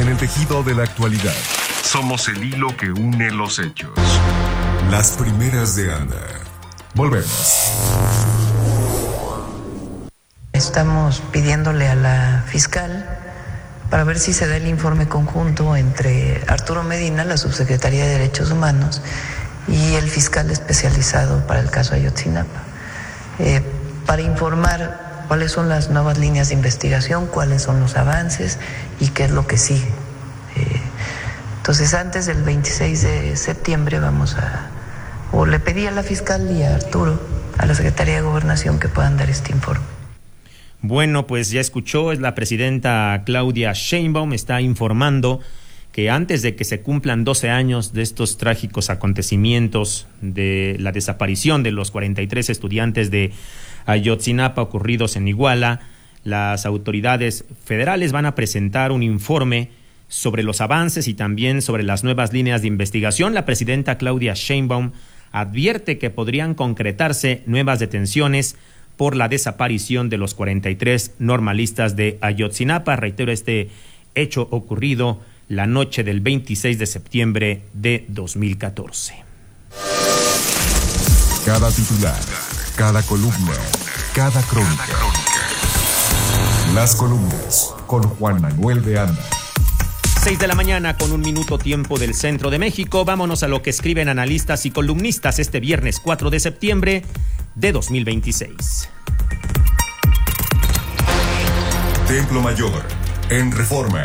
el tejido de la actualidad. Somos el hilo que une los hechos. Las primeras de Ana. Volvemos. Estamos pidiéndole a la fiscal para ver si se da el informe conjunto entre Arturo Medina, la Subsecretaría de Derechos Humanos, y el fiscal especializado para el caso Ayotzinapa, para informar cuáles son las nuevas líneas de investigación, cuáles son los avances y qué es lo que sigue. Entonces, antes del 26 de septiembre le pedí a la fiscal y a Arturo, a la Secretaría de Gobernación, que puedan dar este informe. Bueno, pues ya escuchó, es la presidenta Claudia Sheinbaum, está informando que antes de que se cumplan 12 años de estos trágicos acontecimientos de la desaparición de los 43 estudiantes de Ayotzinapa ocurridos en Iguala, las autoridades federales van a presentar un informe sobre los avances y también sobre las nuevas líneas de investigación. La presidenta Claudia Sheinbaum advierte que podrían concretarse nuevas detenciones por la desaparición de los 43 normalistas de Ayotzinapa. Reitero, este hecho ocurrido la noche del 26 de septiembre de 2014. Cada titular, cada columna, cada crónica. Las columnas con Juan Manuel de Anda. 6 de la mañana con 1 minuto tiempo del centro de México. Vámonos a lo que escriben analistas y columnistas este viernes 4 de septiembre de 2026. Templo Mayor, en Reforma.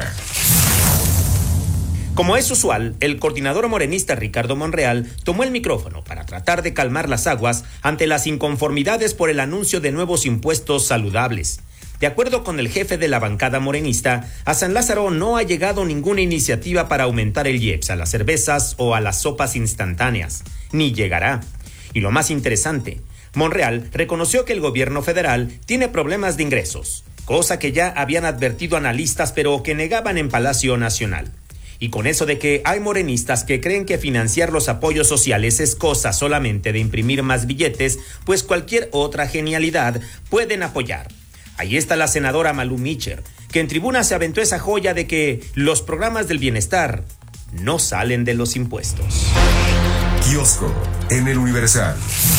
Como es usual, el coordinador morenista Ricardo Monreal tomó el micrófono para tratar de calmar las aguas ante las inconformidades por el anuncio de nuevos impuestos saludables. De acuerdo con el jefe de la bancada morenista, a San Lázaro no ha llegado ninguna iniciativa para aumentar el IEPS a las cervezas o a las sopas instantáneas, ni llegará. Y lo más interesante, Monreal reconoció que el gobierno federal tiene problemas de ingresos, cosa que ya habían advertido analistas pero que negaban en Palacio Nacional. Y con eso de que hay morenistas que creen que financiar los apoyos sociales es cosa solamente de imprimir más billetes, pues cualquier otra genialidad pueden apoyar. Ahí está la senadora Malú Micher, que en tribuna se aventó esa joya de que los programas del bienestar no salen de los impuestos. Kiosco, en el Universal.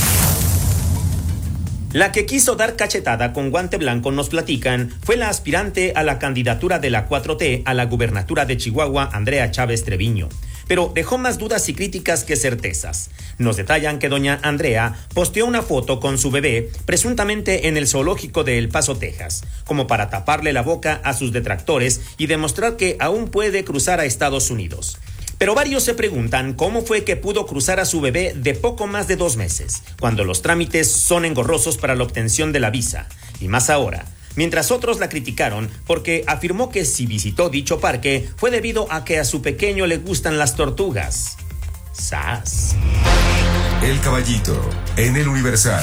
La que quiso dar cachetada con guante blanco, nos platican, fue la aspirante a la candidatura de la 4T a la gubernatura de Chihuahua, Andrea Chávez Treviño. Pero dejó más dudas y críticas que certezas. Nos detallan que doña Andrea posteó una foto con su bebé, presuntamente en el zoológico de El Paso, Texas, como para taparle la boca a sus detractores y demostrar que aún puede cruzar a Estados Unidos. Pero varios se preguntan cómo fue que pudo cruzar a su bebé de poco más de 2 meses, cuando los trámites son engorrosos para la obtención de la visa, y más ahora. Mientras otros la criticaron porque afirmó que si visitó dicho parque fue debido a que a su pequeño le gustan las tortugas. ¡Sas! El Caballito, en el Universal.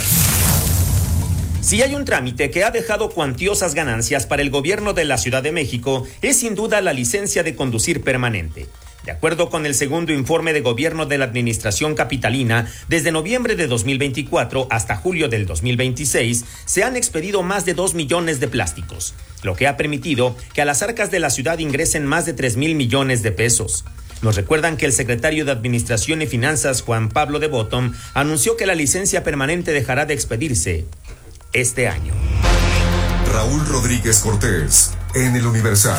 Si hay un trámite que ha dejado cuantiosas ganancias para el gobierno de la Ciudad de México, es sin duda la licencia de conducir permanente. De acuerdo con el segundo informe de gobierno de la administración capitalina, desde noviembre de 2024 hasta julio del 2026, se han expedido más de 2 millones de plásticos, lo que ha permitido que a las arcas de la ciudad ingresen más de 3,000 millones de pesos. Nos recuerdan que el secretario de Administración y Finanzas, Juan Pablo de Bottom, anunció que la licencia permanente dejará de expedirse este año. Raúl Rodríguez Cortés, en el Universal.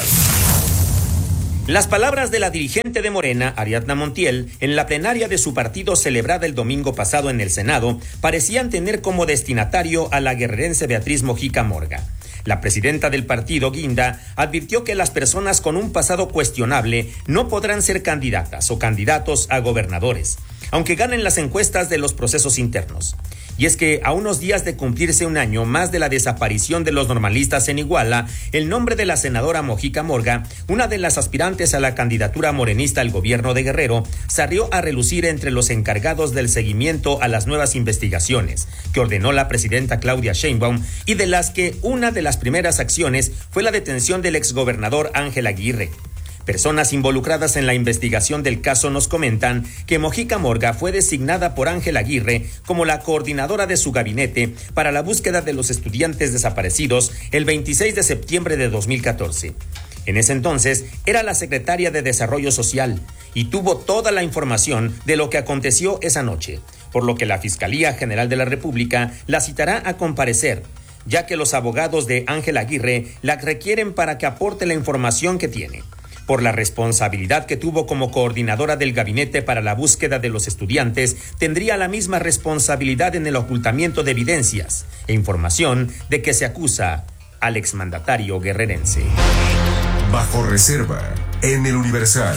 Las palabras de la dirigente de Morena, Ariadna Montiel, en la plenaria de su partido celebrada el domingo pasado en el Senado, parecían tener como destinatario a la guerrerense Beatriz Mojica Morga. La presidenta del partido, Guinda, advirtió que las personas con un pasado cuestionable no podrán ser candidatas o candidatos a gobernadores, aunque ganen las encuestas de los procesos internos. Y es que a unos días de cumplirse 1 año más de la desaparición de los normalistas en Iguala, el nombre de la senadora Mojica Morga, una de las aspirantes a la candidatura morenista al gobierno de Guerrero, salió a relucir entre los encargados del seguimiento a las nuevas investigaciones que ordenó la presidenta Claudia Sheinbaum y de las que una de las primeras acciones fue la detención del exgobernador Ángel Aguirre. Personas involucradas en la investigación del caso nos comentan que Mojica Morga fue designada por Ángel Aguirre como la coordinadora de su gabinete para la búsqueda de los estudiantes desaparecidos el 26 de septiembre de 2014. En ese entonces era la secretaria de Desarrollo Social y tuvo toda la información de lo que aconteció esa noche, por lo que la Fiscalía General de la República la citará a comparecer, ya que los abogados de Ángel Aguirre la requieren para que aporte la información que tiene, por la responsabilidad que tuvo como coordinadora del gabinete para la búsqueda de los estudiantes. Tendría la misma responsabilidad en el ocultamiento de evidencias e información de que se acusa al exmandatario guerrerense. Bajo reserva, en el Universal.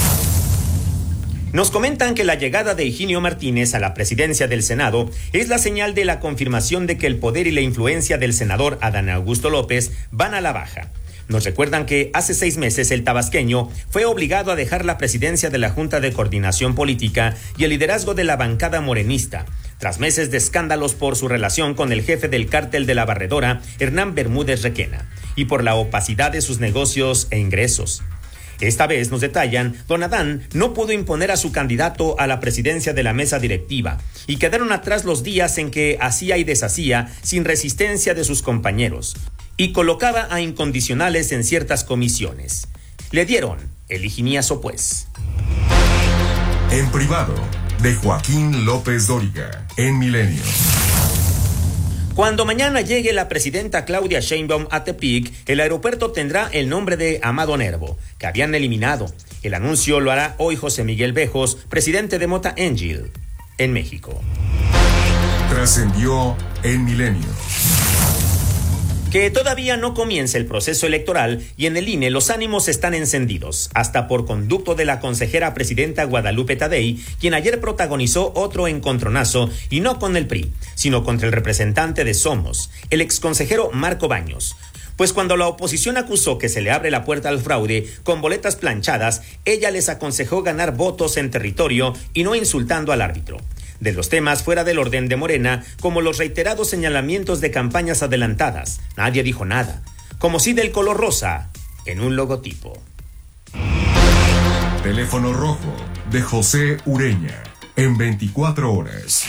Nos comentan que la llegada de Higinio Martínez a la presidencia del Senado es la señal de la confirmación de que el poder y la influencia del senador Adán Augusto López van a la baja. Nos recuerdan que hace 6 meses el tabasqueño fue obligado a dejar la presidencia de la Junta de Coordinación Política y el liderazgo de la bancada morenista, tras meses de escándalos por su relación con el jefe del cártel de la Barredora, Hernán Bermúdez Requena, y por la opacidad de sus negocios e ingresos. Esta vez, nos detallan, don Adán no pudo imponer a su candidato a la presidencia de la mesa directiva y quedaron atrás los días en que hacía y deshacía sin resistencia de sus compañeros y colocaba a incondicionales en ciertas comisiones. Le dieron el higiniazo, pues. En privado, de Joaquín López Dóriga, en Milenio. Cuando mañana llegue la presidenta Claudia Sheinbaum a Tepic, el aeropuerto tendrá el nombre de Amado Nervo, que habían eliminado. El anuncio lo hará hoy José Miguel Bejos, presidente de Mota Angel, en México. Trascendió en Milenio. Que todavía no comienza el proceso electoral y en el INE los ánimos están encendidos, hasta por conducto de la consejera presidenta Guadalupe Tadei, quien ayer protagonizó otro encontronazo, y no con el PRI, sino contra el representante de Somos, el exconsejero Marco Baños. Pues cuando la oposición acusó que se le abre la puerta al fraude con boletas planchadas, ella les aconsejó ganar votos en territorio y no insultando al árbitro. De los temas fuera del orden de Morena, como los reiterados señalamientos de campañas adelantadas, nadie dijo nada, como si del color rosa en un logotipo. Teléfono rojo de José Ureña, en 24 horas.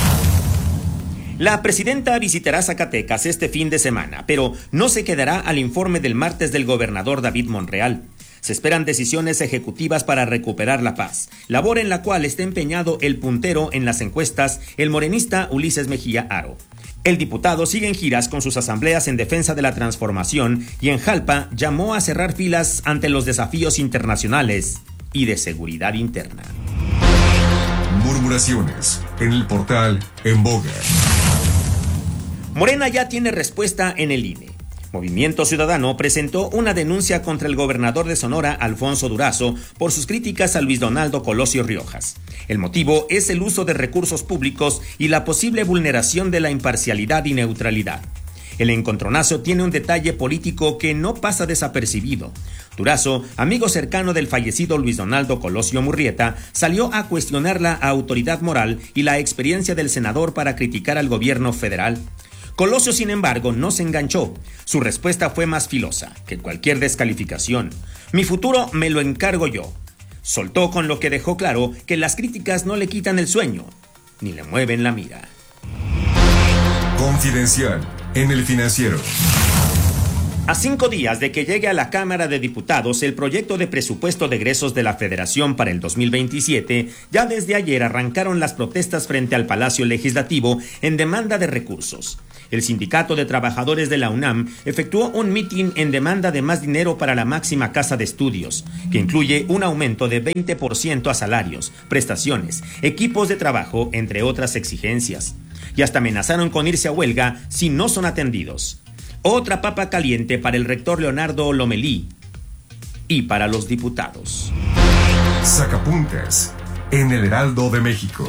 La presidenta visitará Zacatecas este fin de semana, pero no se quedará al informe del martes del gobernador David Monreal. Se esperan decisiones ejecutivas para recuperar la paz, labor en la cual está empeñado el puntero en las encuestas, el morenista Ulises Mejía Aro. El diputado sigue en giras con sus asambleas en defensa de la transformación y en Jalpa llamó a cerrar filas ante los desafíos internacionales y de seguridad interna. Murmuraciones en el portal En Boga. Morena ya tiene respuesta en el INE. Movimiento Ciudadano presentó una denuncia contra el gobernador de Sonora, Alfonso Durazo, por sus críticas a Luis Donaldo Colosio Riojas. El motivo es el uso de recursos públicos y la posible vulneración de la imparcialidad y neutralidad. El encontronazo tiene un detalle político que no pasa desapercibido. Durazo, amigo cercano del fallecido Luis Donaldo Colosio Murrieta, salió a cuestionar la autoridad moral y la experiencia del senador para criticar al gobierno federal. Colosio, sin embargo, no se enganchó. Su respuesta fue más filosa que cualquier descalificación. Mi futuro me lo encargo yo. Soltó, con lo que dejó claro que las críticas no le quitan el sueño, ni le mueven la mira. Confidencial en El Financiero. A 5 días de que llegue a la Cámara de Diputados el proyecto de presupuesto de egresos de la Federación para el 2027, ya desde ayer arrancaron las protestas frente al Palacio Legislativo en demanda de recursos. El Sindicato de Trabajadores de la UNAM efectuó un mitin en demanda de más dinero para la máxima casa de estudios, que incluye un aumento de 20% a salarios, prestaciones, equipos de trabajo, entre otras exigencias. Y hasta amenazaron con irse a huelga si no son atendidos. Otra papa caliente para el rector Leonardo Lomelí y para los diputados. Sacapuntas en el Heraldo de México.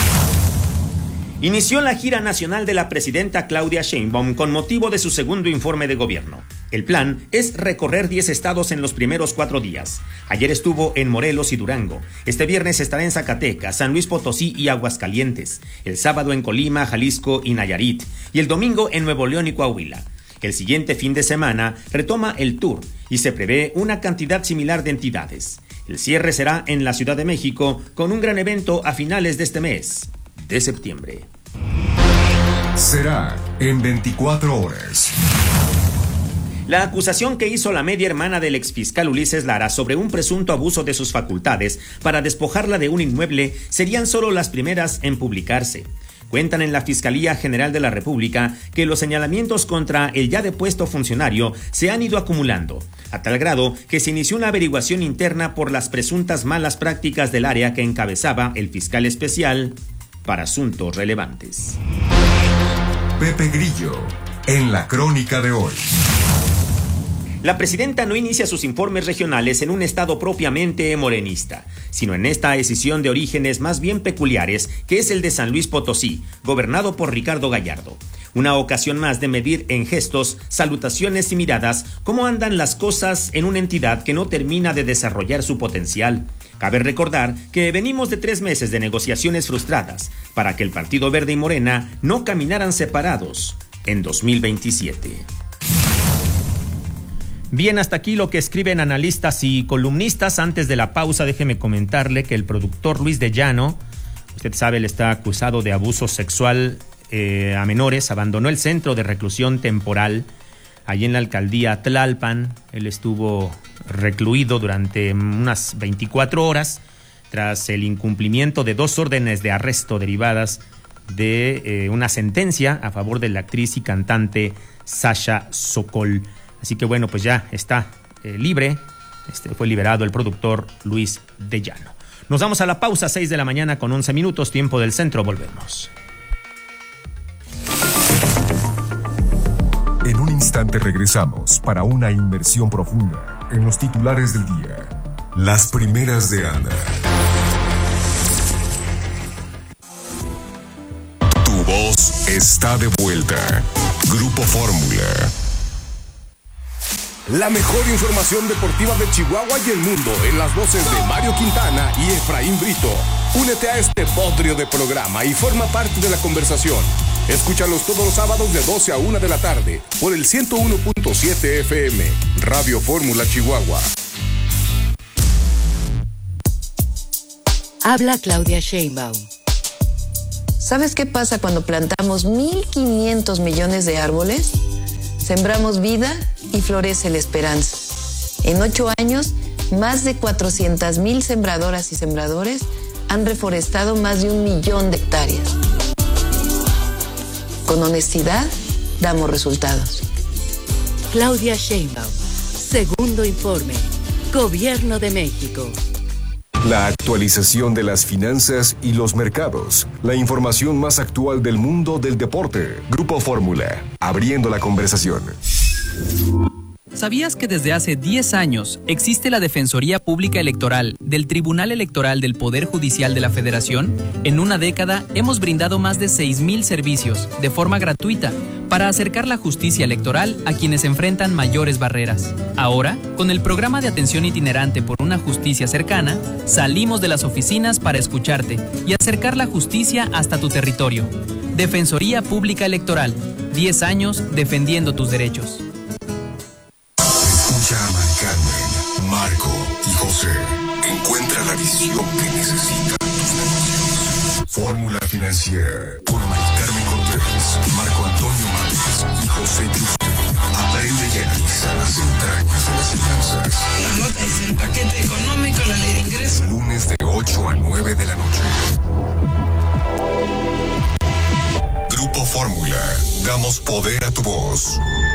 Inició la gira nacional de la presidenta Claudia Sheinbaum con motivo de su segundo informe de gobierno. El plan es recorrer 10 estados en los primeros 4 días. Ayer estuvo en Morelos y Durango. Este viernes estará en Zacatecas, San Luis Potosí y Aguascalientes. El sábado en Colima, Jalisco y Nayarit. Y el domingo en Nuevo León y Coahuila. El siguiente fin de semana retoma el tour y se prevé una cantidad similar de entidades. El cierre será en la Ciudad de México con un gran evento a finales de este mes de septiembre. Será en 24 horas. La acusación que hizo la media hermana del exfiscal Ulises Lara sobre un presunto abuso de sus facultades para despojarla de un inmueble serían solo las primeras en publicarse. Cuentan en la Fiscalía General de la República que los señalamientos contra el ya depuesto funcionario se han ido acumulando, a tal grado que se inició una averiguación interna por las presuntas malas prácticas del área que encabezaba el fiscal especial para asuntos relevantes. Pepe Grillo, en la crónica de hoy. La presidenta no inicia sus informes regionales en un estado propiamente morenista, sino en esta decisión de orígenes más bien peculiares, que es el de San Luis Potosí, gobernado por Ricardo Gallardo. Una ocasión más de medir en gestos, salutaciones y miradas cómo andan las cosas en una entidad que no termina de desarrollar su potencial. Cabe recordar que venimos de 3 meses de negociaciones frustradas para que el Partido Verde y Morena no caminaran separados en 2027. Bien, hasta aquí lo que escriben analistas y columnistas. Antes de la pausa, déjeme comentarle que el productor Luis de Llano, usted sabe, él está acusado de abuso sexual a menores, abandonó el centro de reclusión temporal allí en la alcaldía Tlalpan. Él estuvo recluido durante unas 24 horas tras el incumplimiento de 2 órdenes de arresto derivadas de una sentencia a favor de la actriz y cantante Sasha Sokol. Así que bueno, pues ya está libre, fue liberado el productor Luis de Llano. Nos vamos a la pausa, 6 de la mañana con 11 minutos, tiempo del centro, volvemos. En un instante regresamos para una inmersión profunda en los titulares del día. Las primeras de Ana. Tu voz está de vuelta. Grupo Fórmula. La mejor información deportiva de Chihuahua y el mundo en las voces de Mario Quintana y Efraín Brito. Únete a este bodrio de programa y forma parte de la conversación. Escúchalos todos los sábados de 12 a 1 de la tarde por el 101.7 FM, Radio Fórmula Chihuahua. Habla Claudia Sheinbaum. ¿Sabes qué pasa cuando plantamos 1,500 millones de árboles? Sembramos vida y florece la esperanza. En 8 años, más de 400,000 sembradoras y sembradores han reforestado más de 1 millón de hectáreas. Con honestidad, damos resultados. Claudia Sheinbaum, segundo informe. Gobierno de México. La actualización de las finanzas y los mercados. La información más actual del mundo del deporte. Grupo Fórmula, abriendo la conversación. ¿Sabías que desde hace 10 años existe la Defensoría Pública Electoral del Tribunal Electoral del Poder Judicial de la Federación? En una década hemos brindado más de 6,000 servicios de forma gratuita para acercar la justicia electoral a quienes enfrentan mayores barreras. Ahora, con el programa de atención itinerante por una justicia cercana, salimos de las oficinas para escucharte y acercar la justicia hasta tu territorio. Defensoría Pública Electoral, 10 años defendiendo tus derechos. Escucha a Mari Carmen, Marco y José. Encuentra la visión que necesitan tus negocios. Fórmula Financiera por Mari Carmen Cortés, Marco Antonio Márquez y José Cristo. Aprende y analiza las entrañas de las finanzas. La nota es el paquete económico, la ley de ingresos. Lunes de 8 a 9 de la noche. Grupo Fórmula. Damos poder a tu voz.